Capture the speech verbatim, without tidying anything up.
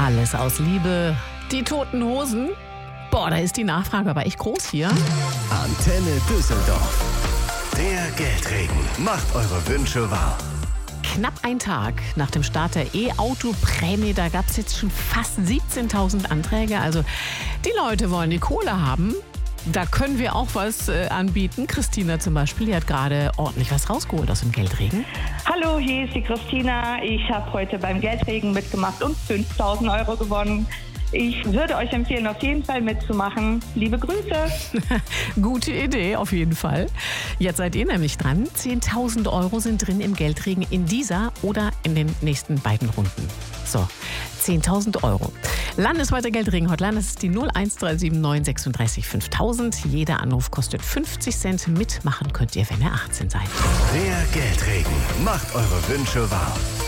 Alles aus Liebe. Die Toten Hosen. Boah, da ist die Nachfrage aber echt groß hier. Antenne Düsseldorf. Der Geldregen macht eure Wünsche wahr. Knapp ein Tag nach dem Start der E-Auto-Prämie, da gab es jetzt schon fast siebzehntausend Anträge. Also die Leute wollen die Kohle haben. Da können wir auch was äh, anbieten. Christina zum Beispiel, die hat gerade ordentlich was rausgeholt aus dem Geldregen. Hallo, hier ist die Christina. Ich habe heute beim Geldregen mitgemacht und fünftausend Euro gewonnen. Ich würde euch empfehlen, auf jeden Fall mitzumachen. Liebe Grüße. Gute Idee, auf jeden Fall. Jetzt seid ihr nämlich dran. zehntausend Euro sind drin im Geldregen in dieser oder in den nächsten beiden Runden. So, zehntausend Euro. Landesweite Geldregen-Hotline, das ist die null eins drei sieben neun sechsunddreißig fünftausend. Jeder Anruf kostet fünfzig Cent. Mitmachen könnt ihr, wenn ihr achtzehn seid. Der Geldregen macht eure Wünsche wahr.